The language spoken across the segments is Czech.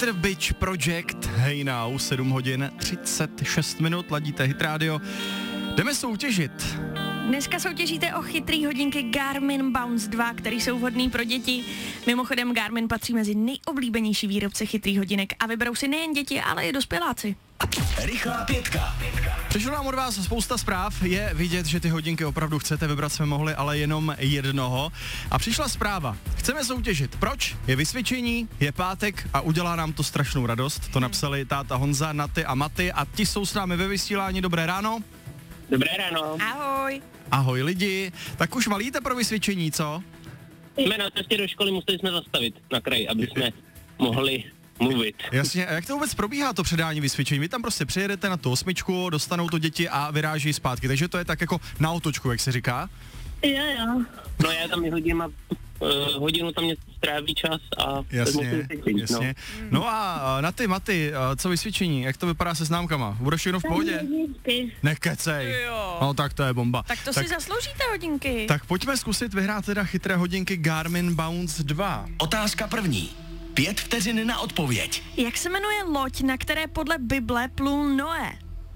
Peter Bitch Project, Hey Now, 7 hodin 36 minut, ladíte Hit Radio. Jdeme soutěžit. Dneska soutěžíte o chytrý hodinky Garmin Bounce 2, které jsou vhodný pro děti. Mimochodem Garmin patří mezi nejoblíbenější výrobce chytrých hodinek a vyberou si nejen děti, ale i dospěláci. Rychlá pětka. Přišlo nám od vás spousta zpráv, je vidět, že ty hodinky opravdu chcete, vybrat jsme mohli, ale jenom jednoho. A přišla zpráva, chceme soutěžit. Proč? Je vysvědčení, je pátek a udělá nám to strašnou radost. To napsali táta Honza, Naty a Maty a ti jsou s námi ve vysílání. Dobré ráno. Dobré ráno. Ahoj. Ahoj lidi. Tak už valíte pro vysvědčení, co? Jsme na cestě do školy, museli jsme zastavit na kraji, aby jsme mohli mluvit. Jasně, a jak to vůbec probíhá to předání vysvědčení? Vy tam prostě přijedete na tu 8, dostanou to děti a vyráží zpátky, takže to je tak jako na otočku, jak se říká? Jo. No já tam hodinu tam mě stráví čas a... Jasně. No a na ty Maty, co vysvědčení? Jak to vypadá se známkama? Bude všechno v pohodě? Nekecej. Jo. No tak to je bomba. Tak to si zasloužíte hodinky. Tak pojďme zkusit vyhrát teda chytré hodinky Garmin Bounce 2. Otázka první. 5 vteřin na odpověď. Jak se jmenuje loď, na které podle Bible plul Noé?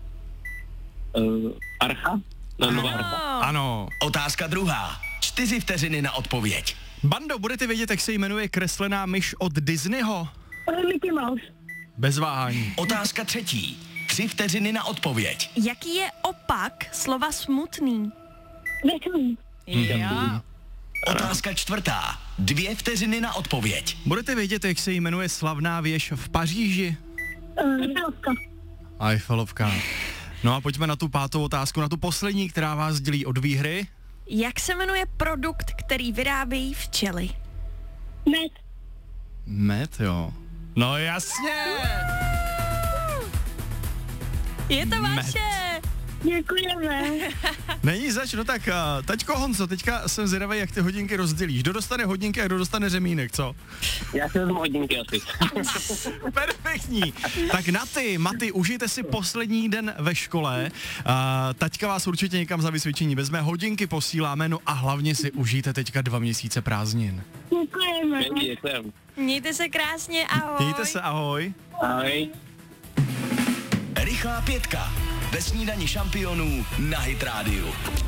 Archa? Nová archa. Ano. Otázka druhá. 4 vteřiny na odpověď. Bando, budete vědět, jak se jmenuje kreslená myš od Disneyho? Mickey Mouse. Bez váhání. Otázka třetí. 3 vteřiny na odpověď. Jaký je opak slova smutný? Veselý. Jo. Otázka čtvrtá. 2 vteřiny na odpověď. Budete vědět, jak se jmenuje slavná věž v Paříži? Eiffelovka. Eiffelovka. No a pojďme na tu pátou otázku, na tu poslední, která vás dělí od výhry. Jak se jmenuje produkt, který vyrábějí včely? Med. Med, jo. No jasně! Je to Med. vaše! Děkujeme. Není zač, no tak taťko Honzo, teďka jsem zvědavý, jak ty hodinky rozdělíš. Kdo dostane hodinky a kdo dostane řemínek, co? Já si vezmu hodinky asi. Perfektní. Tak Maty, užijte si poslední den ve škole. Taťka vás určitě někam za vysvědčení vezme, hodinky posíláme, no a hlavně si užijte teďka 2 měsíce prázdnin. Děkujeme. Děkujem. Mějte se krásně, ahoj. Mějte se, ahoj. Ahoj. Rychlá pětka. Ve snídani šampionů na Hit Radio.